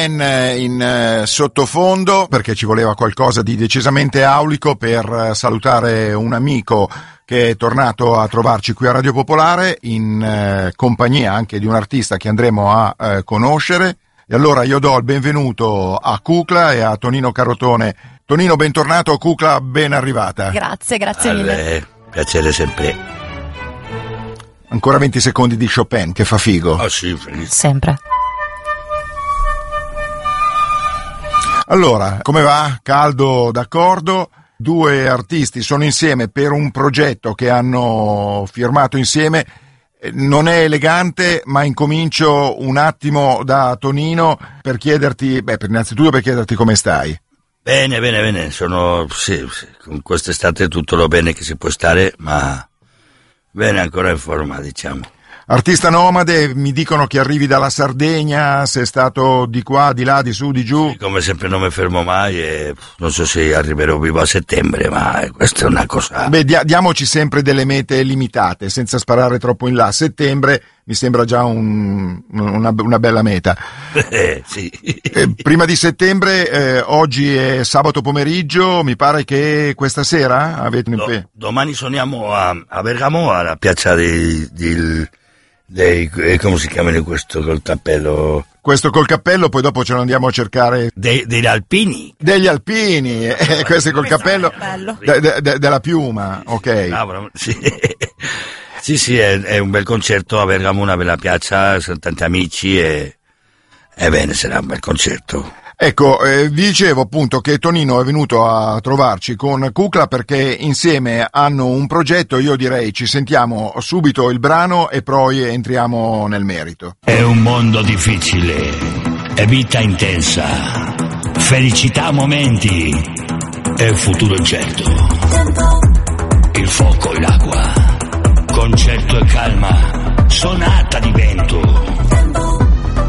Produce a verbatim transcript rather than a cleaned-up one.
Chopin in eh, sottofondo, perché ci voleva qualcosa di decisamente aulico per eh, salutare un amico che è tornato a trovarci qui a Radio Popolare in eh, compagnia anche di un artista che andremo a eh, conoscere. E allora io do il benvenuto a Cucla e a Tonino Carotone. Tonino, bentornato. Cucla, ben arrivata. Grazie, grazie mille. Eh, piacere sempre. Ancora venti secondi di Chopin, che fa figo. Oh sì, felice. Sempre. Allora, come va? Caldo, d'accordo? Due artisti sono insieme per un progetto che hanno firmato insieme. Non è elegante, ma incomincio un attimo da Tonino per chiederti, beh, per innanzitutto per chiederti come stai. Bene, bene, bene, sono, sì, sì, con quest'estate tutto lo bene che si può stare, ma bene, ancora in forma, diciamo. Artista nomade, mi dicono che arrivi dalla Sardegna, sei stato di qua, di là, di su, di giù. Sì, come sempre non mi fermo mai e non so se arriverò vivo a settembre, ma questa è una cosa... Beh, dia- diamoci sempre delle mete limitate, senza sparare troppo in là. Settembre mi sembra già un, una, una bella meta. Eh, sì. Eh, prima di settembre, eh, oggi è sabato pomeriggio, mi pare che questa sera avete un Do- impegno. domani suoniamo a, a Bergamo, alla piazza di... di dei, come si chiamano questo col cappello? Questo col cappello, poi dopo ce lo andiamo a cercare. Dei, degli alpini? Degli alpini, eh, questo è col cappello de, de, de, della piuma, ok. Ah, sì, sì, sì, è, è un bel concerto a Bergamo, una bella piazza, sono tanti amici e, e bene, sarà un bel concerto. Ecco, eh, vi dicevo appunto che Tonino è venuto a trovarci con Cucla perché insieme hanno un progetto. Io direi ci sentiamo subito il brano e poi entriamo nel merito. È un mondo difficile, è vita intensa, felicità a momenti e futuro incerto. Il fuoco e l'acqua, concerto e calma, suonare